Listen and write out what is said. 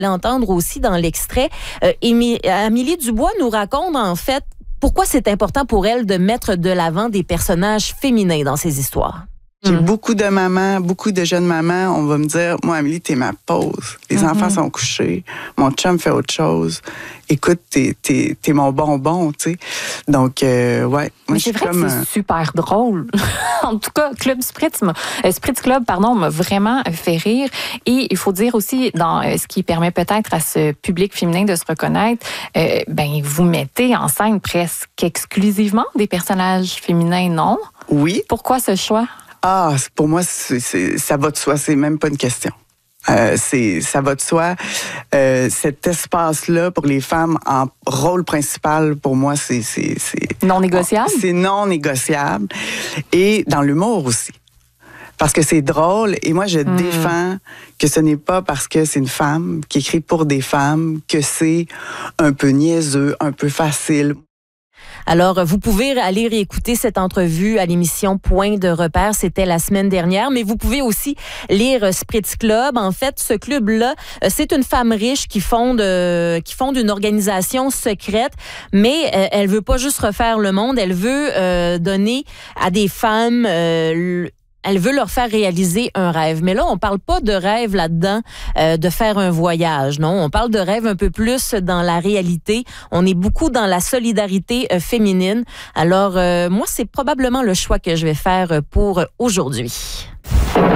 L'entendre aussi dans l'extrait. Amélie Dubois nous raconte en fait pourquoi c'est important pour elle de mettre de l'avant des personnages féminins dans ses histoires. J'ai beaucoup de mamans, beaucoup de jeunes mamans, on va me dire, moi, Amélie, t'es ma pause. Les enfants sont couchés, mon chum fait autre chose. Écoute, t'es mon bonbon, tu sais. Donc, ouais. Moi, mais c'est vrai que c'est super drôle. En tout cas, Spritz Club, m'a vraiment fait rire. Et il faut dire aussi, dans ce qui permet peut-être à ce public féminin de se reconnaître, vous mettez en scène presque exclusivement des personnages féminins, non? Oui. Pourquoi ce choix? Ah, pour moi, ça va de soi, c'est même pas une question. Ça va de soi. Cet espace-là pour les femmes en rôle principal, pour moi, c'est non négociable. C'est non négociable. Et dans l'humour aussi. Parce que c'est drôle et moi, je défends que ce n'est pas parce que c'est une femme qui écrit pour des femmes que c'est un peu niaiseux, un peu facile. Alors, vous pouvez aller réécouter cette entrevue à l'émission Point de repère. C'était la semaine dernière, mais vous pouvez aussi lire Spritz Club. En fait, ce club-là, c'est une femme riche qui fonde une organisation secrète, mais elle veut pas juste refaire le monde, elle veut donner à des femmes... Elle veut leur faire réaliser un rêve. Mais là, on parle pas de rêve là-dedans, de faire un voyage, non? On parle de rêve un peu plus dans la réalité. On est beaucoup dans la solidarité féminine. Alors, moi, c'est probablement le choix que je vais faire pour aujourd'hui.